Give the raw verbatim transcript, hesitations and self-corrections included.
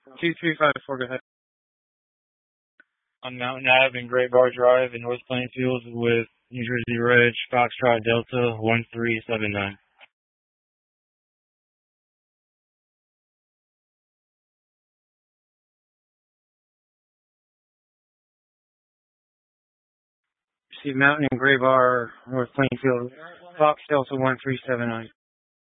two three five four, go ahead. On Mountain Ave and Great Bar Drive in North Plainfield with New Jersey Reg, Foxtrot Delta one three seven nine. See Mountain and Gray Bar, North Plainfield, Fox Delta one three seven nine.